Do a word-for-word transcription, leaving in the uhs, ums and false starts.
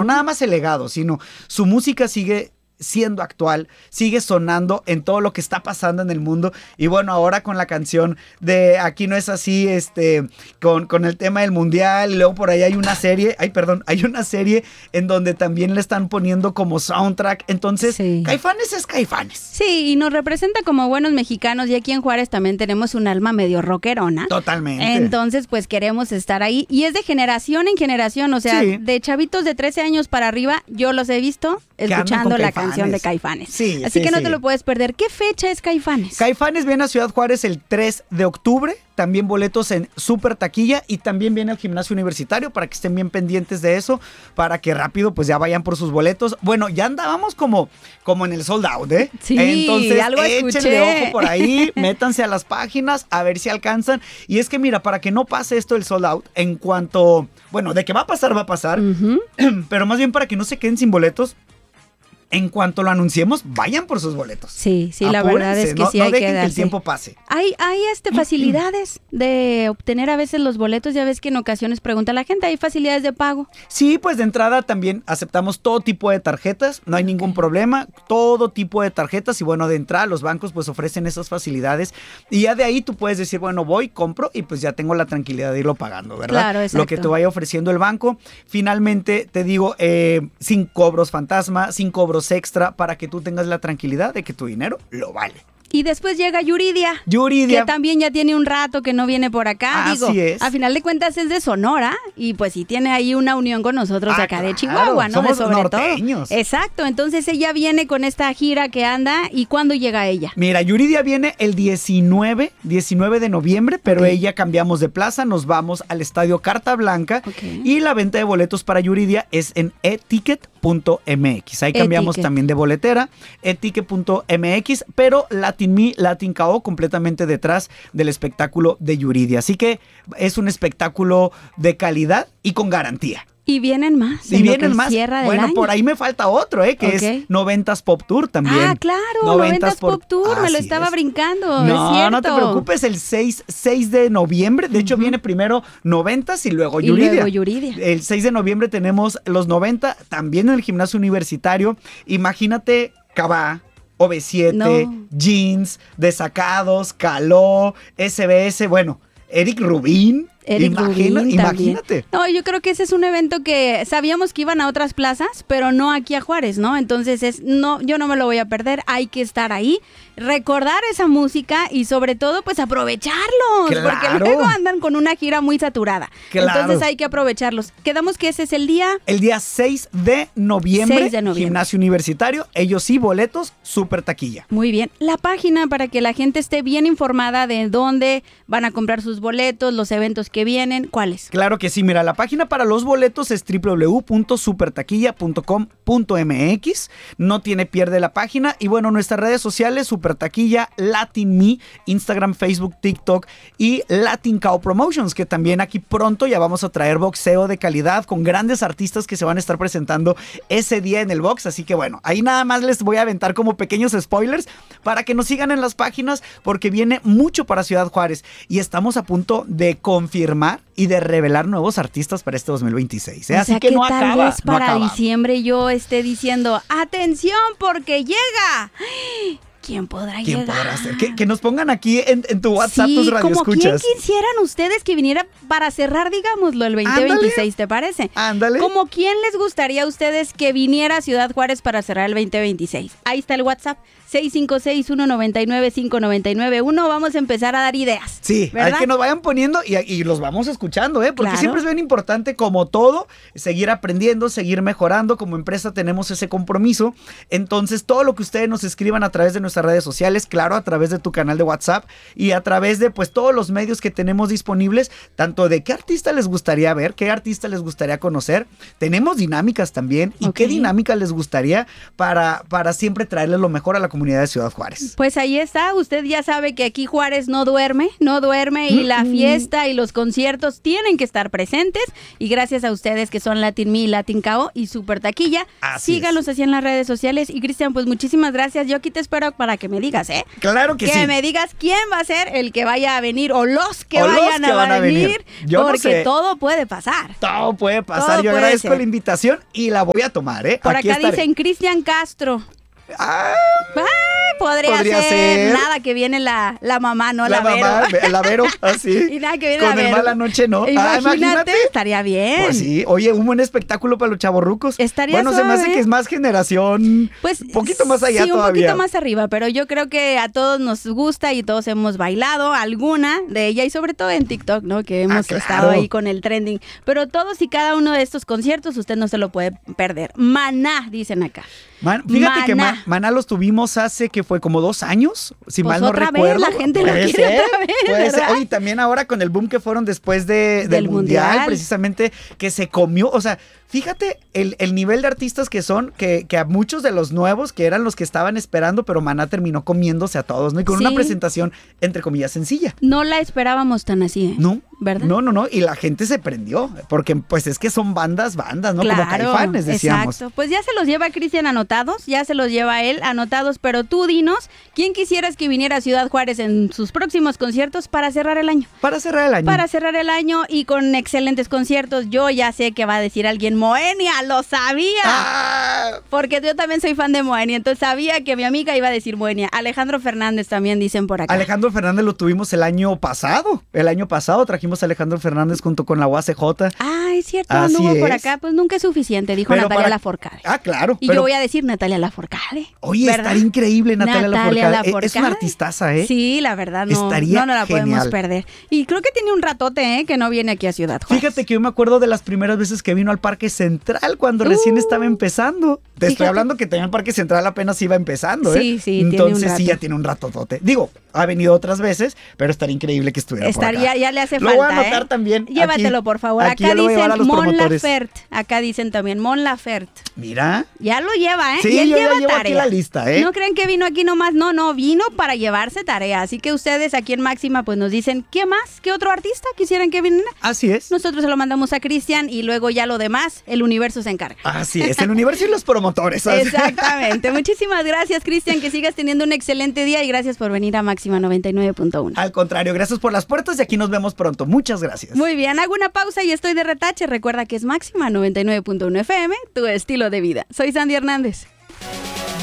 no nada más el legado, sino su música sigue siendo actual, sigue sonando en todo lo que está pasando en el mundo. Y bueno, ahora con la canción de Aquí no es así, este, con, con el tema del mundial, y luego por ahí hay una serie, ay perdón, hay una serie en donde también le están poniendo como soundtrack. Entonces, sí. Caifanes es Caifanes. Sí, y nos representa como buenos mexicanos, y aquí en Juárez también tenemos un alma medio rockerona. Totalmente. Entonces, pues queremos estar ahí, y es de generación en generación, o sea, sí. de chavitos de trece años para arriba, yo los he visto escuchando la canción de Caifanes. Sí, Así sí, que no sí. te lo puedes perder. ¿Qué fecha es Caifanes? Caifanes viene a Ciudad Juárez el tres de octubre. También boletos en Super Taquilla, y también viene al Gimnasio Universitario para que estén bien pendientes de eso, para que rápido pues ya vayan por sus boletos. Bueno, ya andábamos como, como en el sold out, ¿eh? Sí, Entonces, algo échenle escuché. ojo por ahí, métanse a las páginas a ver si alcanzan. Y es que mira, para que no pase esto del sold out, en cuanto, bueno, de que va a pasar, va a pasar, uh-huh. pero más bien para que no se queden sin boletos, en cuanto lo anunciemos, vayan por sus boletos. Sí, sí, Apúrense, la verdad es que no, sí no hay dejen que, que el tiempo pase. Hay, hay este, facilidades de obtener a veces los boletos. Ya ves que en ocasiones pregunta la gente, ¿hay facilidades de pago? Sí, pues de entrada también aceptamos todo tipo de tarjetas, no hay ningún problema, todo tipo de tarjetas. Y bueno, de entrada los bancos pues ofrecen esas facilidades, y ya de ahí tú puedes decir, bueno, voy, compro, y pues ya tengo la tranquilidad de irlo pagando, ¿verdad? Claro, exacto. Lo que te vaya ofreciendo el banco. Finalmente, te digo, eh, sin cobros fantasma, sin cobros extra, para que tú tengas la tranquilidad de que tu dinero lo vale. Y después llega Yuridia. Yuridia. Que también ya tiene un rato que no viene por acá. Así Digo, es. A final de cuentas es de Sonora, y pues sí tiene ahí una unión con nosotros ah, acá claro. de Chihuahua, ¿no? Somos de sobre norteños. todo. Exacto. Entonces ella viene con esta gira que anda. ¿Y cuándo llega ella? Mira, Yuridia viene el diecinueve de noviembre, pero okay. ella cambiamos de plaza, nos vamos al Estadio Carta Blanca, okay. y la venta de boletos para Yuridia es en eticket punto m x. Ahí cambiamos Etiquet. También de boletera, eticket punto m x, pero Latin Me, Latin K O completamente detrás del espectáculo de Yuridia. Así que es un espectáculo de calidad y con garantía. Y vienen más. Y vienen más. Bueno, año. Por ahí me falta otro, ¿eh? Que okay. es noventas Pop Tour también. Ah, claro, noventas Pop Tour. Me lo estaba es. brincando. No, es cierto. No te preocupes, el seis de noviembre. De uh-huh. hecho, viene primero noventas y luego y Yuridia. Luego Yuridia. El seis de noviembre tenemos los noventa, también en el Gimnasio Universitario. Imagínate, Cabá, O V siete, no. Jeans, Desacados, Caló, S B S, bueno, Eric Rubín. Eric Imagina, Rubin imagínate. También. No, yo creo que ese es un evento que sabíamos que iban a otras plazas, pero no aquí a Juárez, ¿no? Entonces es, no, yo no me lo voy a perder, hay que estar ahí, recordar esa música y sobre todo pues aprovecharlos, claro. porque luego andan con una gira muy saturada. Claro. Entonces hay que aprovecharlos. Quedamos que ese es el día... El día seis de noviembre, seis de noviembre. Gimnasio Universitario, ellos sí, boletos, Super Taquilla. Muy bien. La página para que la gente esté bien informada de dónde van a comprar sus boletos, los eventos que vienen, ¿cuáles? Claro que sí, mira, la página para los boletos es doble u doble u doble u punto super taquilla punto com punto m x, no tiene pierde la página, y bueno, nuestras redes sociales, Super Taquilla, Latin Me, Instagram, Facebook, TikTok y Latin Cow Promotions, que también aquí pronto ya vamos a traer boxeo de calidad con grandes artistas que se van a estar presentando ese día en el box, así que bueno, ahí nada más les voy a aventar como pequeños spoilers para que nos sigan en las páginas, porque viene mucho para Ciudad Juárez y estamos a punto de confirmar y de revelar nuevos artistas para este dos mil veintiséis. ¿eh? O Así sea, que, que no tal acaba. vez para no acaba. diciembre yo esté diciendo, atención porque llega. ¿Quién podrá ¿Quién llegar? podrá ser? Que, que nos pongan aquí en, en tu WhatsApp sí, tus radioescuchas. ¿Quién quisieran ustedes que viniera para cerrar, digámoslo, el veinte veintiséis? ¿Te parece? Ándale. ¿Cómo quién les gustaría a ustedes que viniera a Ciudad Juárez para cerrar el veinte veintiséis? Ahí está el WhatsApp, seis cinco seis, uno nueve nueve, cinco nueve nueve uno. Vamos a empezar a dar ideas. Sí, ¿verdad? hay que nos vayan poniendo y, y los vamos escuchando, ¿eh? Porque claro. siempre es bien importante, como todo, seguir aprendiendo, seguir mejorando. Como empresa tenemos ese compromiso. Entonces, todo lo que ustedes nos escriban a través de nuestras redes sociales, claro, a través de tu canal de WhatsApp y a través de pues todos los medios que tenemos disponibles, tanto de qué artista les gustaría ver, qué artista les gustaría conocer. Tenemos dinámicas también y okay. qué dinámica les gustaría para, para siempre traerles lo mejor a la comunidad de Ciudad Juárez. Pues ahí está, usted ya sabe que aquí Juárez no duerme, no duerme y mm-hmm. la fiesta y los conciertos tienen que estar presentes, y gracias a ustedes que son Latin Me, Latin K O y Super Taquilla, así síganos es. así en las redes sociales. Y Cristian, pues muchísimas gracias, yo aquí te espero para que me digas, ¿eh? Claro que, que sí. Que me digas quién va a ser el que vaya a venir o los que o vayan los que a, van a venir. venir Yo porque no sé. todo puede pasar. Todo puede pasar. Todo Yo puede agradezco ser. la invitación y la voy a tomar, ¿eh? Por Aquí acá estaré. dicen Cristian Castro. Ah, Ay, podría, Podría ser. ser. Nada que viene la, la mamá, no la, la Vero. mamá, la Vero, así. Y nada que viene Con la el Vero. mala noche, ¿no? Imagínate, Ah, imagínate. estaría bien. Pues sí, oye, un buen espectáculo para los chavorrucos. Estaría Bueno, se me hace suave. que es más generación, Pues un poquito más allá sí, un todavía. poquito más arriba, pero yo creo que a todos nos gusta y todos hemos bailado alguna de ella y sobre todo en TikTok, ¿no? Que hemos Ah, claro. estado ahí con el trending. Pero todos y cada uno de estos conciertos usted no se lo puede perder. Maná, dicen acá. Man, fíjate que Maná. Ma- Maná los tuvimos hace que fue como dos años, si Pues mal no otra vez, recuerdo. la gente lo Puede quiere ser, otra vez, puede ser. ¿verdad? Oye, también ahora con el boom que fueron después de, del, Del mundial, Mundial. precisamente, que se comió, o sea, fíjate el, el nivel de artistas que son, que, que a muchos de los nuevos, que eran los que estaban esperando, pero Maná terminó comiéndose a todos, ¿no? Y con Sí. una presentación, entre comillas, sencilla. No la esperábamos tan así, ¿eh? No, ¿Verdad? No, no, no, y la gente se prendió, porque pues es que son bandas, bandas, ¿no? Como Caifanes, decíamos. Exacto. Pues ya se los lleva Cristian anotados, ya se los lleva él anotados, pero tú dinos, ¿quién quisieras que viniera a Ciudad Juárez en sus próximos conciertos para cerrar el año? Para cerrar el año. Para cerrar el año y con excelentes conciertos. Yo ya sé que va a decir alguien, Moenia, lo sabía. ¡Ah! Porque yo también soy fan de Moenia, entonces sabía que mi amiga iba a decir Moenia. Alejandro Fernández también dicen por acá. Alejandro Fernández lo tuvimos el año pasado. El año pasado trajimos a Alejandro Fernández junto con la U A C J. Ah, es cierto, Así anduvo por es. acá. Pues nunca es suficiente, dijo Pero Natalia para- Lafourcade. Ah, claro. Y pero- yo voy a decir Natalia Lafourcade. Oye, ¿verdad? estaría increíble Natalia, Natalia Lafourcade. Lafourcade. Es una artistaza, ¿eh? Sí, la verdad, no, Estaría no nos la podemos genial. perder. Y creo que tiene un ratote, ¿eh? Que no viene aquí a Ciudad Juárez. Fíjate que yo me acuerdo de las primeras veces que vino al Parque Central cuando recién Uh, estaba empezando. Te estoy fíjate. hablando que tenía el Parque Central apenas iba empezando, ¿eh? Sí, sí, tiene un Entonces sí, rato. ya tiene un ratotote. Digo, ha venido otras veces, pero estaría increíble que estuviera por Estaría, acá. ya le hace Lo falta, voy a anotar ¿eh? también. Llévatelo, Aquí- por favor. aquí Acá ya lo voy a llevar a dicen los Mon promotores. Laferte. Acá dicen también Mon Laferte. Mira. Ya lo lleva, ¿eh? Sí, y él yo ya lleva llevo aquí tarea. la lista, ¿eh? No creen que vino aquí nomás. No, no, vino para llevarse tarea. Así que ustedes aquí en Máxima pues nos dicen, ¿qué más? ¿Qué otro artista quisieran que viniera? Así es. Nosotros se lo mandamos a Cristian y luego ya lo demás, el universo se encarga. Así es, el universo y los promotores. Exactamente. Muchísimas gracias, Cristian, que sigas teniendo un excelente día y gracias por venir a Máxima noventa y nueve punto uno. Al contrario, gracias por las puertas y aquí nos vemos pronto. Muchas gracias. Muy bien, hago una pausa y estoy de retache. Recuerda que es Máxima noventa y nueve punto uno F M, tu estilo de vida. Soy Sandy Hernández.